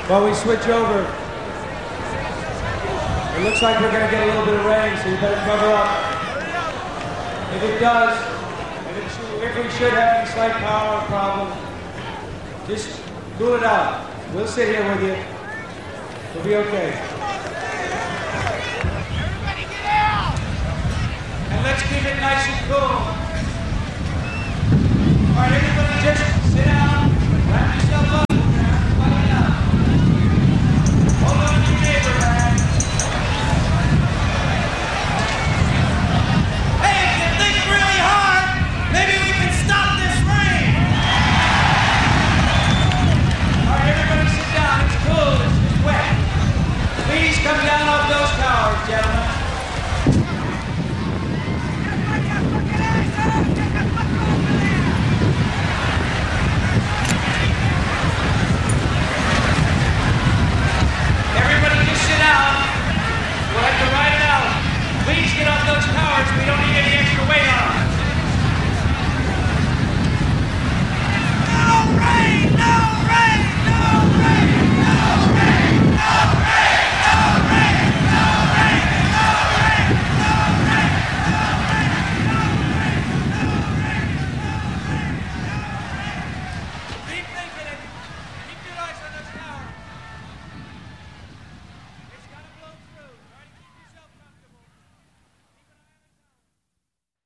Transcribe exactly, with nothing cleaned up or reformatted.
While we switch over, it looks like we're going to get a little bit of rain, so you better cover up. If it does, if, it should, if we should have any slight power problem, just cool it out. We'll sit here with you. We'll be okay. Everybody get out! And let's keep it nice and cool. All right, everybody just sit down.